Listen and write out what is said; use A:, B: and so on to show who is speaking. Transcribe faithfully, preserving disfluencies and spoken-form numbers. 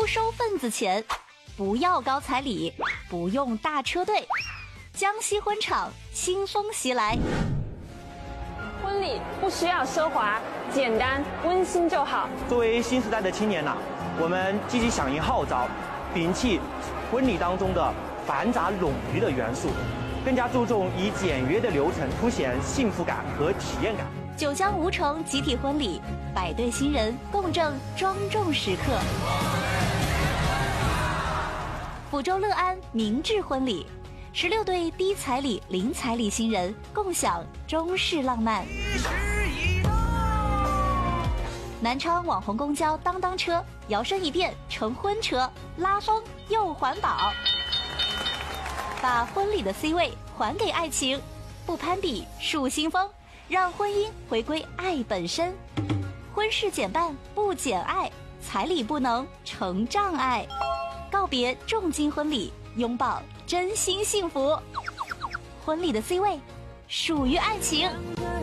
A: 收份子钱，不要高彩礼，不用大车队。江西婚场清风袭来。
B: 婚礼不需要奢华，简单温馨就好。
C: 作为新时代的青年呐、啊，我们积极响应号召，摒弃婚礼当中的繁杂冗余的元素，更加注重以简约的流程凸显幸福感和体验感。
A: 九江吴城集体婚礼，百对新人共证庄重时刻。抚州乐安明志婚礼，十六对低彩礼零彩礼新人共享中式浪漫。南昌网红公交当当车摇身一变成婚车，拉风又环保，把婚礼的 C 位还给爱情，不攀比树新风，让婚姻回归爱本身。婚事减半不减爱，彩礼不能成障碍。告别重金婚礼，拥抱真心幸福。婚礼的 C 位属于爱情。